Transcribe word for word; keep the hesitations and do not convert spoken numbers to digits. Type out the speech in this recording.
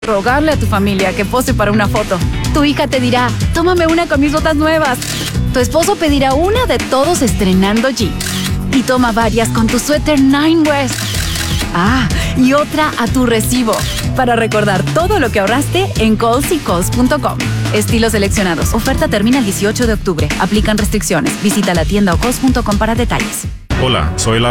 Rogarle a tu familia que pose para una foto. Tu hija te dirá, tómame una con mis botas nuevas. Tu esposo pedirá una de todos estrenando Jeep. Y toma varias con tu suéter Nine West. Ah, y otra a tu recibo. Para recordar todo lo que ahorraste en Kohl's y Kohl's punto com. Estilos seleccionados. Oferta termina el dieciocho de octubre. Aplican restricciones. Visita la tienda o Kohl's punto com para detalles. Hola, soy la